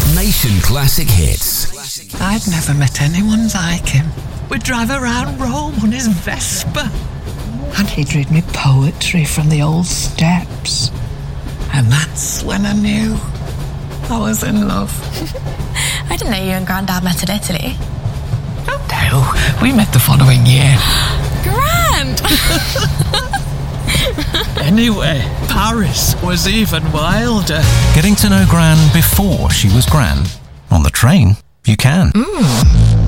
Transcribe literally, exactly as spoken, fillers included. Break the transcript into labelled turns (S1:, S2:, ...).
S1: Nation Classic Hits.
S2: I'd never met anyone like him. We'd drive around Rome on his Vespa. And he'd read me poetry from the old steps. And that's when I knew I was in love.
S3: I didn't know you and Grandad met in Italy.
S2: Oh no, we met the following year.
S3: Grand!
S2: Anyway, Paris was even wilder.
S4: Getting to know Gran before she was Gran. On the train, you can.
S3: Mm.